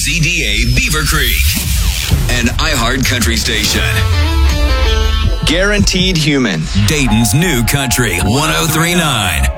WZDA Beaver Creek, an iHeart country station. Guaranteed Human. Dayton's new country, 103.9.